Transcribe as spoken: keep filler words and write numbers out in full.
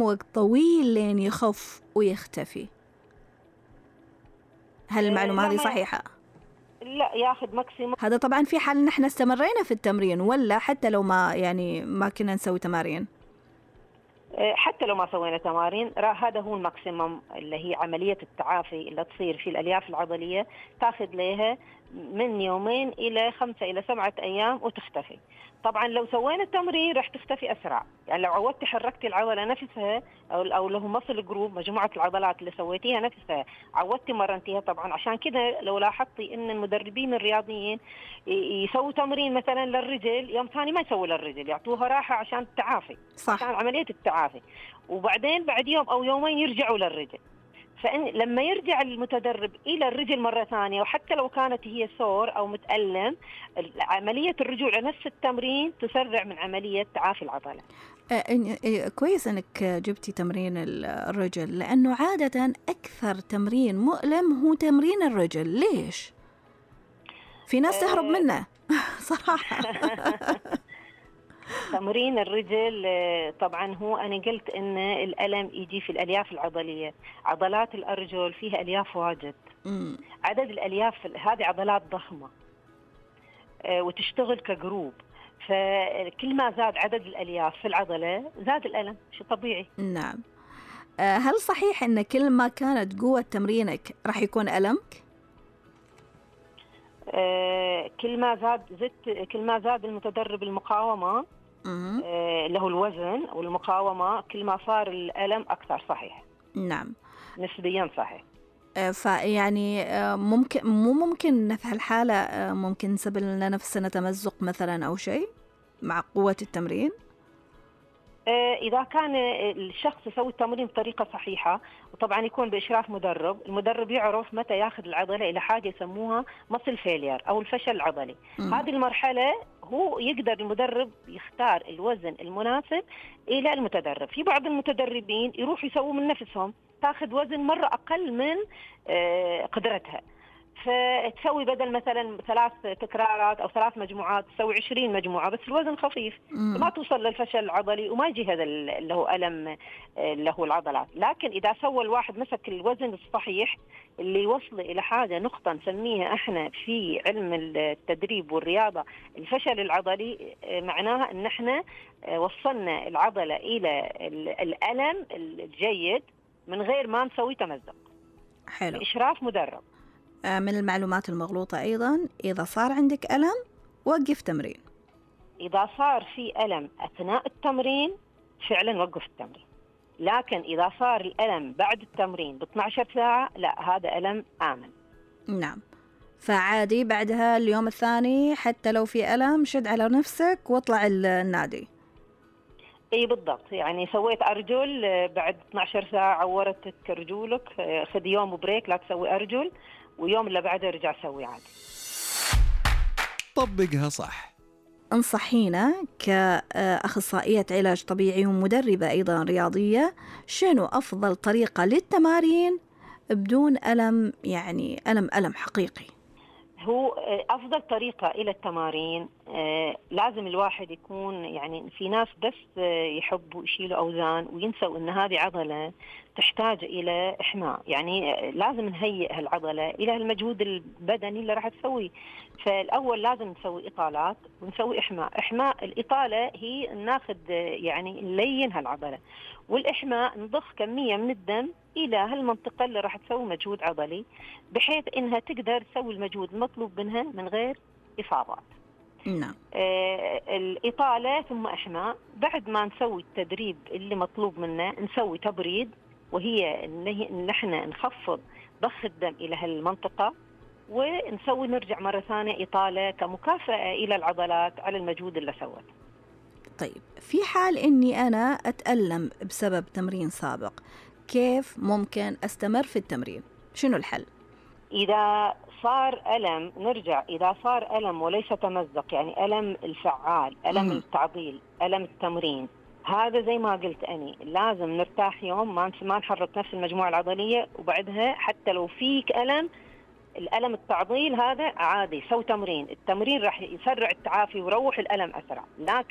وقت طويل لين يخف ويختفي. هل المعلومة هذه صحيحة؟ لا، ياخذ ماكسيموم. هذا طبعا في حال نحن استمرينا في التمرين، ولا حتى لو ما يعني ما كنا نسوي تمارين؟ حتى لو ما سوينا تمارين، هذا هو الماكسيموم اللي هي عملية التعافي اللي تصير في الألياف العضلية، تاخذ لها من يومين إلى خمسة إلى سبعة أيام وتختفي. طبعا لو سوينا التمرين راح تختفي أسرع، يعني لو عودتي حركتي العضلة نفسها أو أو له مصل جروب، مجموعة العضلات اللي سويتيها نفسها عودتي مرنتيها. طبعا عشان كذا لو لاحظتي إن المدربين الرياضيين يسووا تمرين مثلا للرجل، يوم ثاني ما يسووا للرجل، يعطوها راحة عشان التعافي، صح. عشان عملية التعافي، وبعدين بعد يوم أو يومين يرجعوا للرجل. فإن لما يرجع المتدرب إلى الرجل مرة ثانية، وحتى لو كانت هي سور أو متألم، عملية الرجوع لنفس التمرين تسرع من عملية تعافي العضلة. آه كويس أنك جبتي تمرين الرجل، لأنه عادة أكثر تمرين مؤلم هو تمرين الرجل. ليش؟ في ناس تهرب منه صراحة. تمرين الرجل طبعا هو أنا قلت إن الألم يجي في الألياف العضلية. عضلات الأرجل فيها ألياف واجد، مم. عدد الألياف هذه عضلات ضخمة وتشتغل كجروب، فكل ما زاد عدد الألياف في العضلة زاد الألم، شيء طبيعي. نعم. هل صحيح إن كل ما كانت قوة تمرينك راح يكون ألمك؟ آه كل ما زاد زدت كل ما زاد المتدرب المقاومة آه له الوزن والمقاومة، كل ما صار الألم أكثر. صحيح. نعم. نسبيا صحيح. آه فيعني آه ممكن مو ممكن في هالحالة آه ممكن نسبب لنا نفسنا تمزق مثلا أو شيء مع قوة التمرين؟ إذا كان الشخص يسوي التمرين بطريقة صحيحة، وطبعا يكون بإشراف مدرب، المدرب يعرف متى ياخذ العضلة إلى حاجة يسموها مصل فيلير أو الفشل العضلي. م. هذه المرحلة هو يقدر المدرب يختار الوزن المناسب إلى المتدرب. في بعض المتدربين يروح يسووا من نفسهم، تاخذ وزن مرة أقل من قدرتها، فتسوي بدل مثلا ثلاث تكرارات أو ثلاث مجموعات تسوي عشرين مجموعة، بس الوزن خفيف، ما توصل للفشل العضلي وما يجي هذا اللي هو ألم اللي هو العضلات. لكن إذا سوى الواحد مسك الوزن الصحيح اللي يوصل إلى حاجة نقطة نسميها إحنا في علم التدريب والرياضة الفشل العضلي، معناها إن إحنا وصلنا العضلة إلى الألم الجيد من غير ما نسوي تمزق. حلو. إشراف مدرب. من المعلومات المغلوطة أيضا، إذا صار عندك ألم وقف تمرين. إذا صار في ألم أثناء التمرين فعلا وقف التمرين، لكن إذا صار الألم بعد التمرين ب اثنتي عشرة ساعة لا، هذا ألم آمن. نعم. فعادي بعدها اليوم الثاني حتى لو في ألم شد على نفسك واطلع النادي. اي بالضبط، يعني سويت أرجل بعد اثنتي عشرة ساعة عورتك رجولك، خذ يوم بريك لا تسوي أرجل، ويوم اللي بعده رجع سوي عادي. طبقها صح. انصحينا كأخصائية علاج طبيعي ومدربة أيضا رياضية، شنو أفضل طريقة للتمارين بدون ألم، يعني ألم ألم حقيقي؟ هو أفضل طريقة إلى التمارين لازم الواحد يكون، يعني في ناس بس يحبوا يشيلوا أوزان وينسوا إن هذه عضلة تحتاج إلى إحماء، يعني لازم نهيئ هالعضلة إلى المجهود البدني اللي راح تسويه. فالأول لازم نسوي إطالات ونسوي إحماء. إحماء الإطالة هي ناخذ يعني نلين هالعضلة، والإحماء نضخ كمية من الدم إلى هالمنطقة اللي راح تسوي مجهود عضلي، بحيث إنها تقدر تسوي المجهود المطلوب منها من غير إصابات. نعم. آه الإطالة ثم إحماء. بعد ما نسوي التدريب اللي مطلوب منا نسوي تبريد، وهي إن احنا نخفض ضخ الدم إلى هالمنطقة، ونسوي نرجع مرة ثانية إطالة كمكافأة إلى العضلات على المجهود اللي سوته. طيب في حال إني أنا أتألم بسبب تمرين سابق، كيف ممكن أستمر في التمرين؟ شنو الحل؟ إذا صار ألم نرجع، إذا صار ألم وليس تمزق، يعني ألم الفعال، ألم م- التعضيل، ألم التمرين، هذا زي ما قلت أني لازم نرتاح يوم، ما ما نحرك نفس المجموعة العضلية، وبعدها حتى لو فيك ألم، الألم التعضيل هذا عادي، سو تمرين، التمرين راح يسرع التعافي ويروح الألم أسرع. لكن